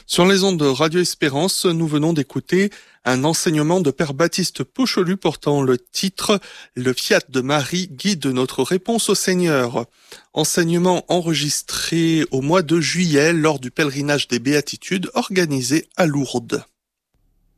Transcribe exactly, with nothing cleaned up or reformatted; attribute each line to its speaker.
Speaker 1: Sur les ondes de Radio Espérance, nous venons d'écouter un enseignement de Père Baptiste Pochelu portant le titre « Le Fiat de Marie guide notre réponse au Seigneur ». Enseignement enregistré au mois de juillet lors du pèlerinage des Béatitudes organisé à Lourdes.